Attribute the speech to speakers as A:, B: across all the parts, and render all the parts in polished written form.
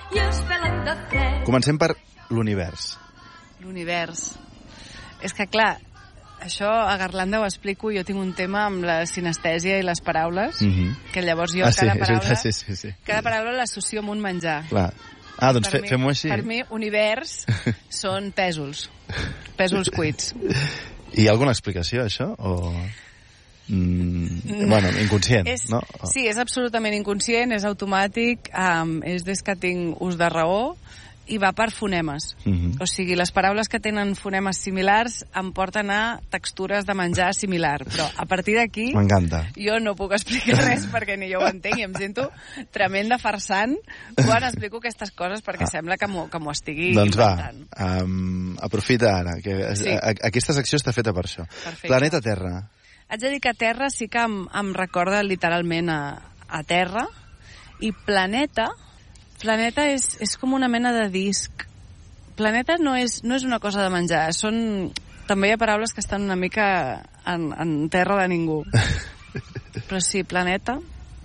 A: Comencem per l'univers.
B: L'univers. És que, clar, això a Garlanda ho explico, jo tinc un tema amb la sinestèsia i les paraules, que llavors jo cada paraula l'associo amb un menjar.
A: Clar. Doncs fem-ho així.
B: Per mi, univers són pèsols cuits.
A: Hi ha alguna explicació, això? O... bueno, inconscient, no?
B: Sí, és absolutament inconscient, és automàtic, és des que tinc ús de raó, i va per fonemes. O sigui, les paraules que tenen fonemes similars em porten a textures de menjar similar, però a partir d'aquí jo no puc explicar res perquè ni jo ho entenc i em sento tremenda farsant quan explico aquestes coses perquè sembla que m'ho estigui inventant.
A: Doncs va, aprofita ara, que aquesta secció està feta per això. Perfecte. Planeta Terra.
B: Haig de dir que Terra sí que em recorda literalment a Terra, i Planeta és com una mena de disc. Planeta no és una cosa de menjar, també hi ha paraules que estan una mica en terra de ningú. Però sí, Planeta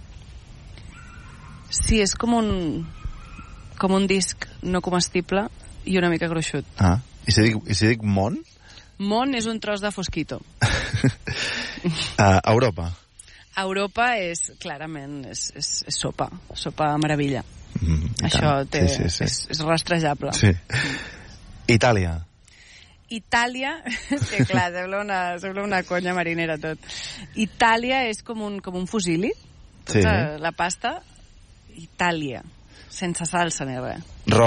B: sí, és com un disc no comestible i una mica gruixut.
A: I si dic món?
B: Món és un tros de fosquito.
A: Europa.
B: Europa és, clarament, és sopa meravella. Això és rastrejable.
A: Sí. Itàlia.
B: Sí, clar, sembla una conya marinera tot. Itàlia és com un fusili, la pasta. Itàlia, sense salsa ni res.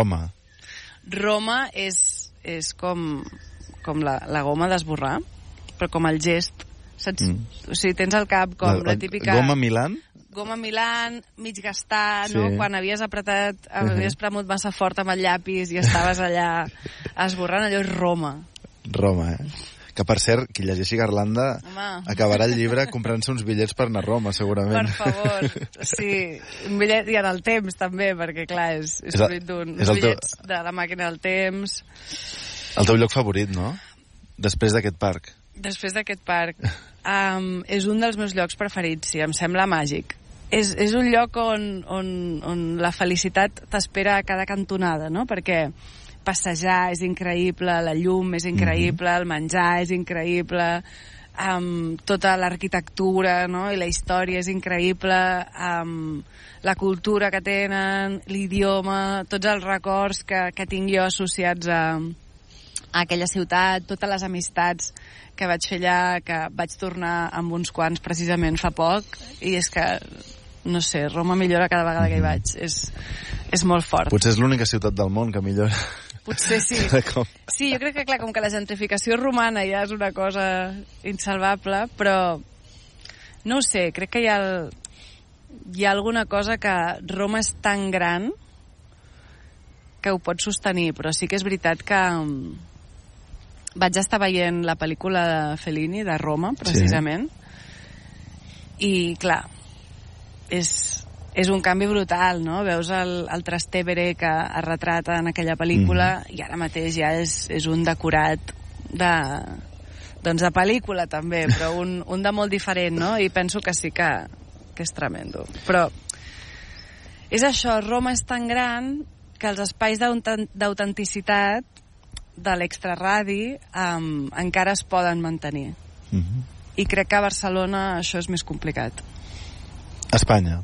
B: Roma és com la goma d'esborrar, però com el gest, saps? O sigui, tens al cap com la típica...
A: Goma Milán?
B: Goma Milán, mig gastar, no? Quan havies premut massa fort amb el llapis i estaves allà esborrant, allò és Roma.
A: Roma, Que, per cert, qui llegeixi Garlanda acabarà el llibre comprant-se uns bitllets per anar a Roma, segurament.
B: Per favor, sí. Un bitllet, i en el temps, també, perquè, clar, és fruit d'uns bitllets de la màquina del temps.
A: El teu lloc favorit, no? Després d'aquest parc.
B: Després d'aquest parc. És un dels meus llocs preferits, sí, em sembla màgic. És un lloc on la felicitat t'espera a cada cantonada, no? Perquè passejar és increïble, la llum és increïble, el menjar és increïble, tota l'arquitectura, no? I la història és increïble, la cultura que tenen, l'idioma, tots els records que tinc jo associats a aquella ciutat, totes les amistats que vaig fer allà, que vaig tornar amb uns quants precisament fa poc, i és que, no sé, Roma millora cada vegada que hi vaig. És molt fort.
A: Potser és l'única ciutat del món que millora.
B: Potser sí. Sí, jo crec que, clar, com que la gentrificació romana ja és una cosa insalvable, però no ho sé, crec que hi ha alguna cosa que Roma és tan gran que ho pot sostenir, però sí que és veritat que vaig estar veient la pel·lícula de Fellini, de Roma, precisament, i, clar, és un canvi brutal, no? Veus el Trastevere que es retrata en aquella pel·lícula i ara mateix ja és un decorat de pel·lícula, també, però un de molt diferent, no? I penso que sí que és tremendo. Però és això, Roma és tan gran que els espais d'autenticitat de l'extraradi encara es poden mantenir. I crec que a Barcelona això és més complicat.
A: Espanya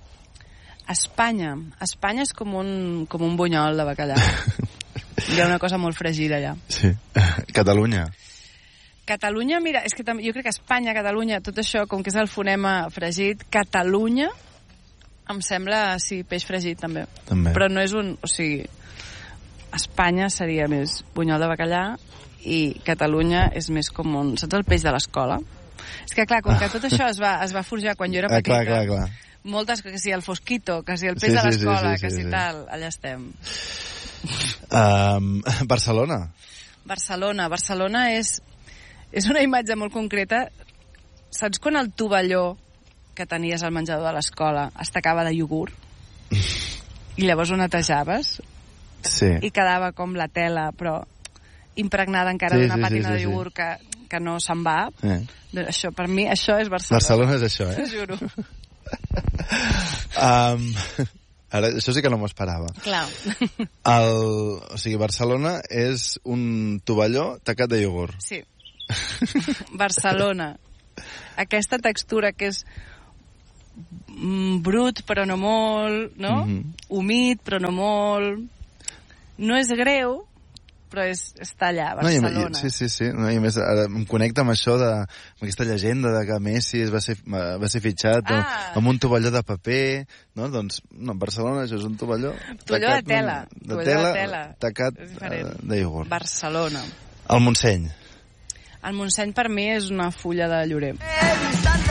B: és com un bunyol de bacallà. Hi ha una cosa molt fregida allà.
A: Sí. Catalunya,
B: mira, és que jo crec que Espanya, Catalunya, tot això, com que és el fonema fregit, Catalunya em sembla, sí, peix fregit també. Però no és o sigui, Espanya seria més bunyol de bacallà i Catalunya és més com saps el peix de l'escola? És que, clar, com que tot això es va forjar quan jo era petita,
A: clar.
B: Moltes, que si el fosquito, que si el peix de l'escola, que si tal, allà estem. Barcelona és una imatge molt concreta. Saps quan el tovalló que tenies al menjador de l'escola es tacava de iogurt? I llavors ho netejaves?
A: Sí.
B: I quedava com la tela, però impregnada encara d'una pàtina de iogurt que no se'n va. Això, per mi, això és Barcelona.
A: Barcelona és això,
B: T'ho juro.
A: Ara, això sí que no m'ho esperava.
B: Clar.
A: O sigui, Barcelona és un tovalló tacat de iogurt.
B: Sí. Barcelona. Aquesta textura que és brut però no molt, no? Humit però no molt. No és greu, però està allà, Barcelona.
A: No, sí. No, i a més, ara em connecta amb això amb aquesta llegenda de que Messi va ser fitxat amb un tovalló de paper, no? Doncs, no, Barcelona això és un tovalló...
B: Tovalló de tela.
A: De tela, tacat de iogurt.
B: Barcelona.
A: El Montseny.
B: El Montseny per mi és una fulla de llorer.